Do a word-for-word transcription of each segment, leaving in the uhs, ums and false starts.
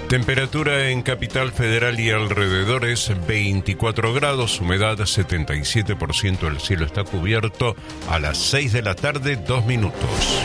Temperatura en Capital Federal y alrededores veinticuatro grados, humedad setenta y siete por ciento, el cielo está cubierto. A las seis de la tarde, dos minutos.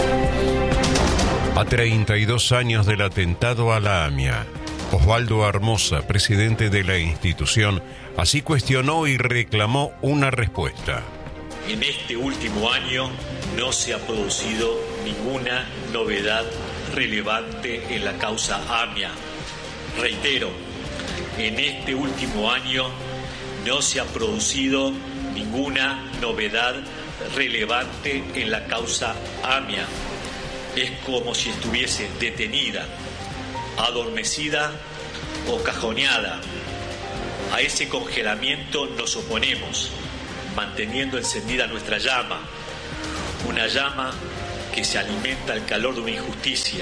A treinta y dos años del atentado a la AMIA, Osvaldo Armoza, presidente de la institución, así cuestionó y reclamó una respuesta. En este último año no se ha producido ninguna novedad relevante en la causa AMIA. Reitero, en este último año no se ha producido ninguna novedad relevante en la causa AMIA. Es como si estuviese detenida, adormecida o cajoneada. A ese congelamiento nos oponemos, manteniendo encendida nuestra llama, una llama que se alimenta al calor de una injusticia.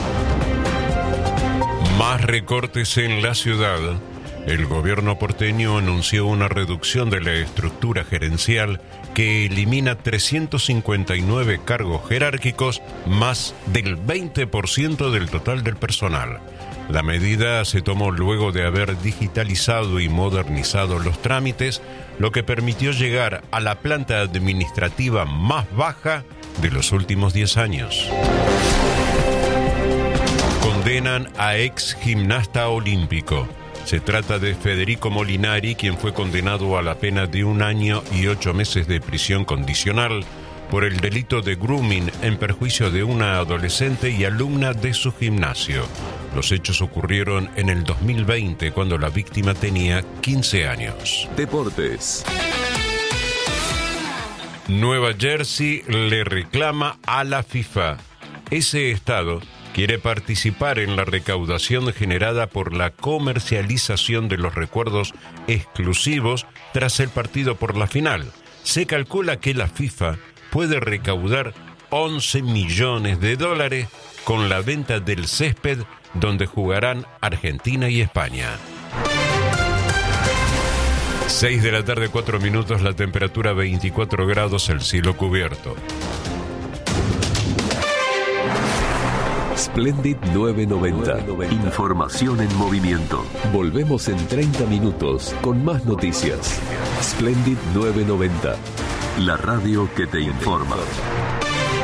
Más recortes en la ciudad. El gobierno porteño anunció una reducción de la estructura gerencial que elimina trescientos cincuenta y nueve cargos jerárquicos, más del veinte por ciento del total del personal. La medida se tomó luego de haber digitalizado y modernizado los trámites, lo que permitió llegar a la planta administrativa más baja de los últimos diez años. Condenan a ex gimnasta olímpico. Se trata de Federico Molinari, quien fue condenado a la pena de un año y ocho meses de prisión condicional por el delito de grooming en perjuicio de una adolescente y alumna de su gimnasio. Los hechos ocurrieron en el dos mil veinte, cuando la víctima tenía quince años. Deportes. Nueva Jersey le reclama a la FIFA. Ese estado quiere participar en la recaudación generada por la comercialización de los recuerdos exclusivos tras el partido por la final. Se calcula que la FIFA puede recaudar once millones de dólares con la venta del césped donde jugarán Argentina y España. seis de la tarde, cuatro minutos, la temperatura veinticuatro grados, el cielo cubierto. Splendid nueve noventa. Información en movimiento. Volvemos en treinta minutos con más noticias. Splendid nueve noventa. La radio que te informa.